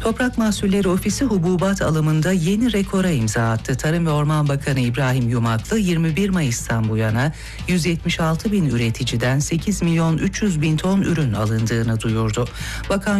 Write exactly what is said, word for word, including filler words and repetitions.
Toprak Mahsulleri Ofisi hububat alımında yeni rekora imza attı. Tarım ve Orman Bakanı İbrahim Yumaklı yirmi bir Mayıs'tan bu yana yüz yetmiş altı bin üreticiden sekiz milyon üç yüz bin ton ürün alındığını duyurdu. Bakan